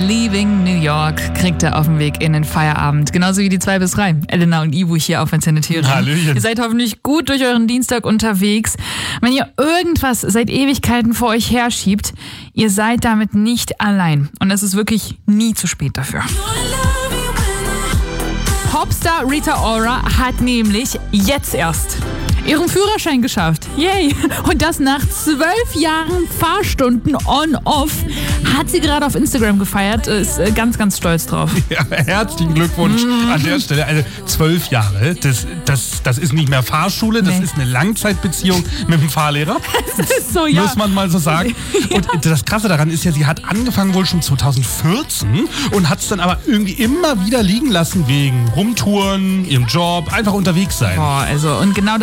Leaving New York kriegt er auf dem Weg in den Feierabend. Genauso wie die 2 bis 3. Elena und Ivo hier auf Antenne Thüringen. Hallöchen. Ihr seid hoffentlich gut durch euren Dienstag unterwegs. Wenn ihr irgendwas seit Ewigkeiten vor euch herschiebt, ihr seid damit nicht allein. Und es ist wirklich nie zu spät dafür. Popstar Rita Ora hat nämlich jetzt erst ihren Führerschein geschafft. Yay! Und das nach 12 Jahren Fahrstunden on-off. Hat sie gerade auf Instagram gefeiert. Ist ganz, ganz stolz drauf. Ja, herzlichen Glückwunsch an der Stelle. Also 12 Jahre, das ist nicht mehr Fahrschule, das ist eine Langzeitbeziehung mit dem Fahrlehrer. Das ist so, ja. Muss man mal so sagen. Und das Krasse daran ist ja, sie hat angefangen wohl schon 2014 und hat es dann aber irgendwie immer wieder liegen lassen wegen Rumtouren, ihrem Job, einfach unterwegs sein. Boah, also und genau